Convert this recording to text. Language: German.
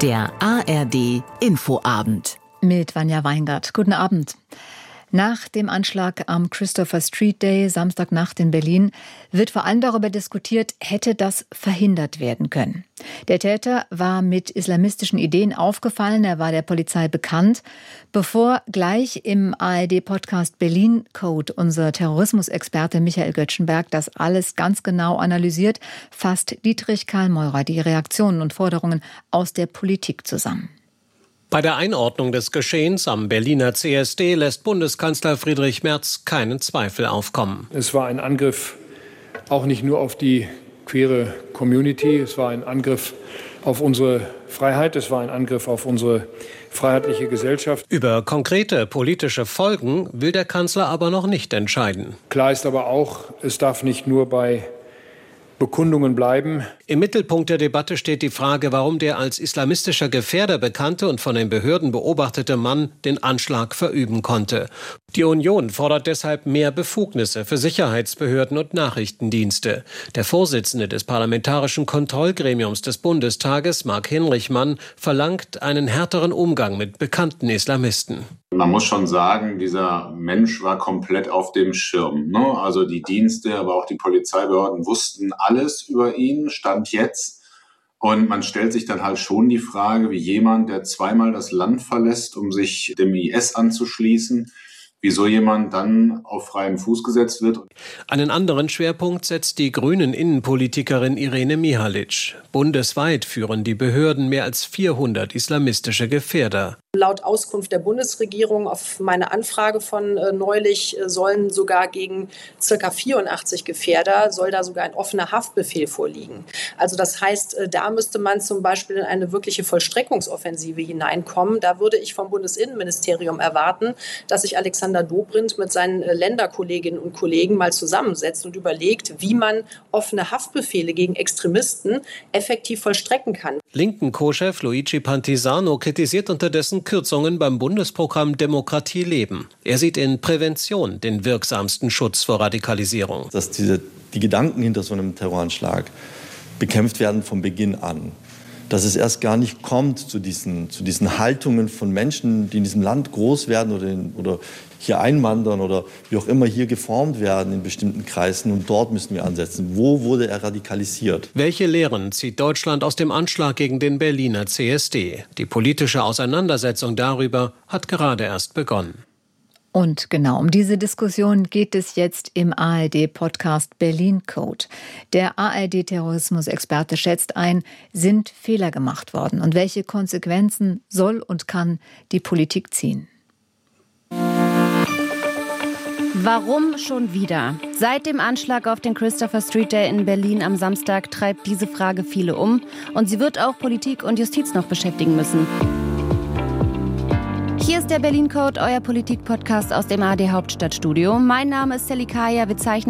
Der ARD Infoabend mit Vanja Weingart. Guten Abend. Nach dem Anschlag am Christopher Street Day, Samstagnacht in Berlin, wird vor allem darüber diskutiert, hätte das verhindert werden können. Der Täter war mit islamistischen Ideen aufgefallen, er war der Polizei bekannt. Bevor gleich im ARD-Podcast Berlin Code unser Terrorismusexperte Michael Göttschenberg das alles ganz genau analysiert, fasst Dietrich Karl-Meurer die Reaktionen und Forderungen aus der Politik zusammen. Bei der Einordnung des Geschehens am Berliner CSD lässt Bundeskanzler Friedrich Merz keinen Zweifel aufkommen. Es war ein Angriff auch nicht nur auf die queere Community, es war ein Angriff auf unsere Freiheit, es war ein Angriff auf unsere freiheitliche Gesellschaft. Über konkrete politische Folgen will der Kanzler aber noch nicht entscheiden. Klar ist aber auch, es darf nicht nur bei Bekundungen bleiben. Im Mittelpunkt der Debatte steht die Frage, warum der als islamistischer Gefährder bekannte und von den Behörden beobachtete Mann den Anschlag verüben konnte. Die Union fordert deshalb mehr Befugnisse für Sicherheitsbehörden und Nachrichtendienste. Der Vorsitzende des Parlamentarischen Kontrollgremiums des Bundestages, Marc Hinrichmann, verlangt einen härteren Umgang mit bekannten Islamisten. Man muss schon sagen, dieser Mensch war komplett auf dem Schirm. Also die Dienste, aber auch die Polizeibehörden wussten alles über ihn, Stand jetzt. Und man stellt sich dann halt schon die Frage, wie jemand, der zweimal das Land verlässt, um sich dem IS anzuschließen, wieso jemand dann auf freien Fuß gesetzt wird. Einen anderen Schwerpunkt setzt die grünen Innenpolitikerin Irene Mihalic. Bundesweit führen die Behörden mehr als 400 islamistische Gefährder. Laut Auskunft der Bundesregierung auf meine Anfrage von neulich sollen sogar gegen ca. 84 Gefährder, soll da sogar ein offener Haftbefehl vorliegen. Also das heißt, da müsste man zum Beispiel in eine wirkliche Vollstreckungsoffensive hineinkommen. Da würde ich vom Bundesinnenministerium erwarten, dass sich Alexander Dobrindt mit seinen Länderkolleginnen und Kollegen mal zusammensetzt und überlegt, wie man offene Haftbefehle gegen Extremisten effektiv vollstrecken kann. Linken Co-Chef Luigi Pantisano kritisiert unterdessen Kürzungen beim Bundesprogramm Demokratie leben. Er sieht in Prävention den wirksamsten Schutz vor Radikalisierung. Dass die Gedanken hinter so einem Terroranschlag bekämpft werden von Beginn an. Dass es erst gar nicht kommt zu diesen Haltungen von Menschen, die in diesem Land groß werden oder hier einwandern oder wie auch immer hier geformt werden in bestimmten Kreisen. Und dort müssen wir ansetzen. Wo wurde er radikalisiert? Welche Lehren zieht Deutschland aus dem Anschlag gegen den Berliner CSD? Die politische Auseinandersetzung darüber hat gerade erst begonnen. Und genau um diese Diskussion geht es jetzt im ARD-Podcast Berlin Code. Der ARD-Terrorismusexperte schätzt ein, sind Fehler gemacht worden? Und welche Konsequenzen soll und kann die Politik ziehen? Warum schon wieder? Seit dem Anschlag auf den Christopher Street Day in Berlin am Samstag treibt diese Frage viele um. Und sie wird auch Politik und Justiz noch beschäftigen müssen. Hier ist der Berlin Code, euer Politik-Podcast aus dem ARD Hauptstadtstudio. Mein Name ist Sally Kaya. Wir zeichnen